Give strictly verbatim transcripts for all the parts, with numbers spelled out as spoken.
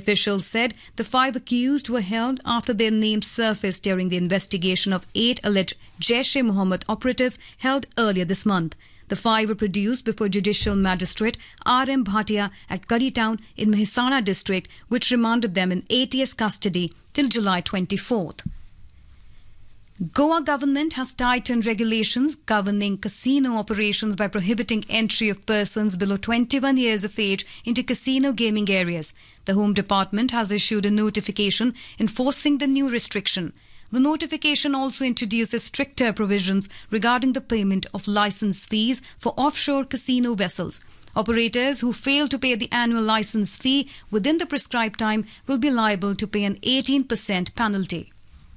officials said the five accused were held after their names surfaced during the investigation of eight alleged Jaish-e-Mohammed operatives held earlier this month. The five were produced before Judicial Magistrate R M Bhatia at Curry Town in Mehsana district, which remanded them in A T S custody till July twenty-fourth. Goa government has tightened regulations governing casino operations by prohibiting entry of persons below twenty-one years of age into casino gaming areas. The Home Department has issued a notification enforcing the new restriction. The notification also introduces stricter provisions regarding the payment of license fees for offshore casino vessels. Operators who fail to pay the annual license fee within the prescribed time will be liable to pay an eighteen percent penalty.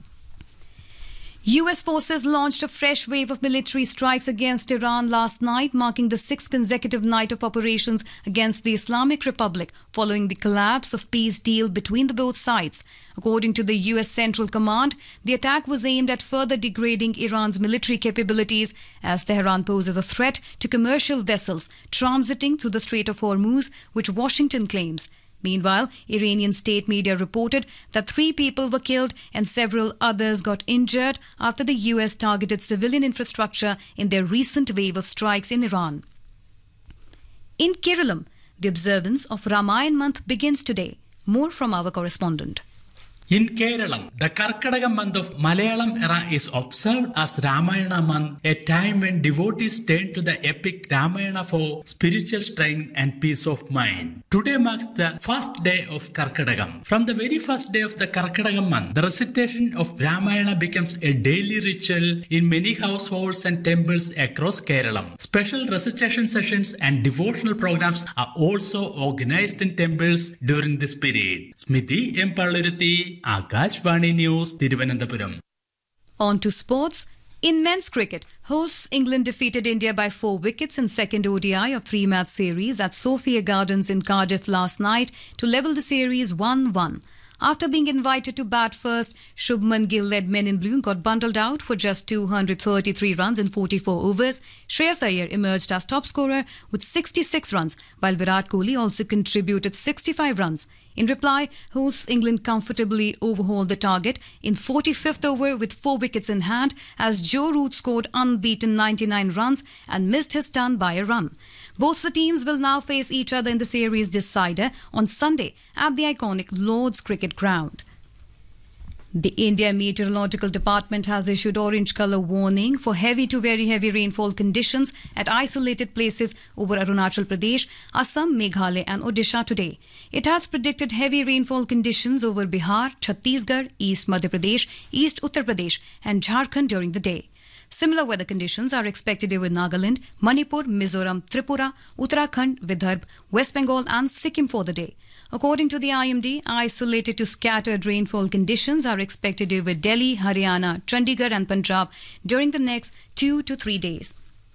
U S forces launched a fresh wave of military strikes against Iran last night, marking the sixth consecutive night of operations against the Islamic Republic following the collapse of peace deal between the both sides. According to the U S Central Command, the attack was aimed at further degrading Iran's military capabilities as Tehran poses a threat to commercial vessels transiting through the Strait of Hormuz, which Washington claims. Meanwhile, Iranian state media reported that three people were killed and several others got injured after the U S targeted civilian infrastructure in their recent wave of strikes in Iran. In Keralam, the observance of Ramayan month begins today. More from our correspondent. In Kerala, the Karkadaga month of Malayalam era is observed as Ramayana month, a time when devotees turn to the epic Ramayana for spiritual strength and peace of mind. Today marks the first day of Karkadagam. From the very first day of the Karkadaga month, the recitation of Ramayana becomes a daily ritual in many households and temples across Kerala. Special recitation sessions and devotional programs are also organized in temples during this period. Smiti M. Palluruthi, Akashvani News, Thiruvananthapuram. On to sports. In men's cricket, hosts England defeated India by four wickets in second O D I of three-match series at Sophia Gardens in Cardiff last night to level the series one one. After being invited to bat first, Shubman Gill-led Men in Blue got bundled out for just two hundred thirty-three runs in forty-four overs. Shreyas Iyer emerged as top scorer with sixty-six runs, while Virat Kohli also contributed sixty-five runs. In reply, hosts England comfortably overhauled the target in forty-fifth over with four wickets in hand as Joe Root scored unbeaten ninety-nine runs and missed his turn by a run. Both the teams will now face each other in the series decider on Sunday at the iconic Lord's Cricket Ground. The India Meteorological Department has issued orange colour warning for heavy to very heavy rainfall conditions at isolated places over Arunachal Pradesh, Assam, Meghalaya and Odisha today. It has predicted heavy rainfall conditions over Bihar, Chhattisgarh, East Madhya Pradesh, East Uttar Pradesh and Jharkhand during the day. Similar weather conditions are expected over Nagaland, Manipur, Mizoram, Tripura, Uttarakhand, Vidarbha, West Bengal and Sikkim for the day. According to the I M D, isolated to scattered rainfall conditions are expected over Delhi, Haryana, Chandigarh and Punjab during the next two to three days.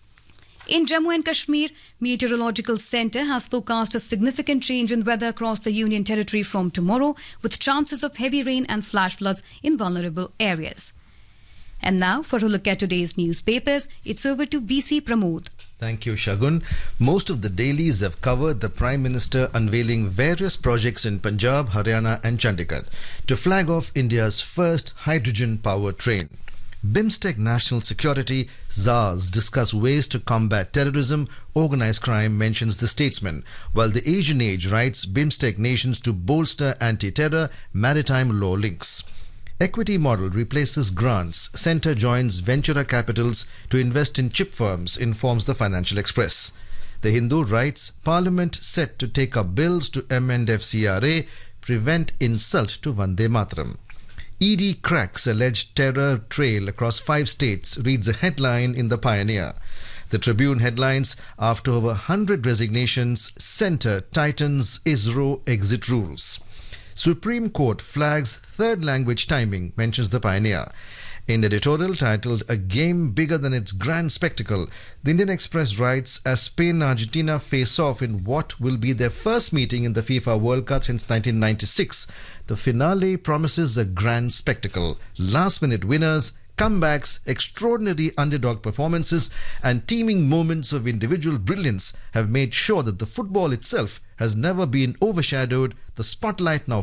In Jammu and Kashmir, Meteorological Centre has forecast a significant change in weather across the Union Territory from tomorrow, with chances of heavy rain and flash floods in vulnerable areas. And now, for a look at today's newspapers, it's over to V C Pramod. Thank you, Shagun. Most of the dailies have covered the Prime Minister unveiling various projects in Punjab, Haryana and Chandigarh to flag off India's first hydrogen-powered train. BIMSTEC National Security Z A S discuss ways to combat terrorism, organised crime, mentions the statesman, while the Asian Age writes BIMSTEC nations to bolster anti-terror, maritime law links. Equity model replaces grants. Centre joins Ventura Capitals to invest in chip firms, informs the Financial Express. The Hindu writes, Parliament set to take up bills to amend F C R A, prevent insult to Vande Mataram. E D cracks alleged terror trail across five states, reads a headline in The Pioneer. The Tribune headlines, after over one hundred resignations, Centre tightens I S R O exit rules. Supreme Court flags third language timing, mentions The Pioneer. In editorial titled A Game Bigger Than Its Grand Spectacle, the Indian Express writes, as Spain and Argentina face off in what will be their first meeting in the FIFA World Cup since nineteen ninety-six, the finale promises a grand spectacle. Last-minute winners, comebacks, extraordinary underdog performances and teeming moments of individual brilliance have made sure that the football itself has never been overshadowed. The spotlight now